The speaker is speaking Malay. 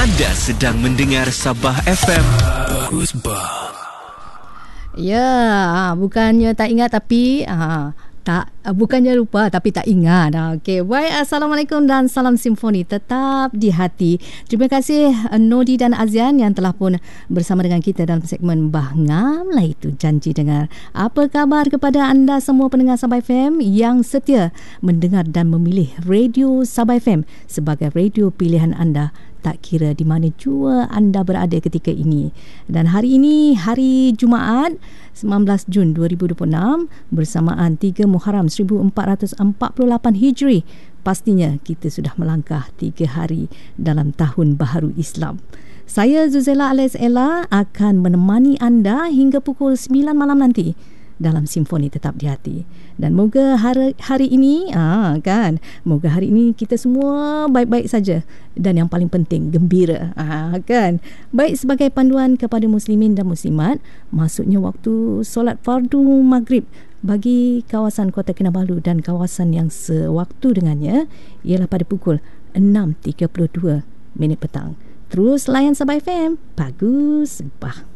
Anda sedang mendengar Sabah FM. Bagus bah. Ya, bukannya tak ingat tapi bukannya lupa tapi tak ingat. Okey, baik, Assalamualaikum dan salam simfoni tetap di hati. Terima kasih Nodi dan Azian yang telah pun bersama dengan kita dalam segmen Bah Ngam lah itu janji dengar. Apa khabar kepada anda semua pendengar Sabah FM yang setia mendengar dan memilih Radio Sabah FM sebagai radio pilihan anda, tak kira di mana jua anda berada ketika ini. Dan hari ini, hari Jumaat 19 Jun 2026 bersamaan 3 Muharram 1448 Hijri. Pastinya kita sudah melangkah 3 hari dalam tahun baharu Islam. Saya Zuzela alias Ella akan menemani anda hingga pukul 9 malam nanti dalam Simfoni Tetap di Hati. Dan moga hari ini moga hari ini kita semua baik-baik saja dan yang paling penting gembira, kan. Baik, sebagai panduan kepada muslimin dan muslimat, masuknya waktu solat fardu maghrib bagi kawasan Kota Kinabalu dan kawasan yang sewaktu dengannya ialah pada pukul 6.32 petang. Terus layan Sabah FM. Bagus bah.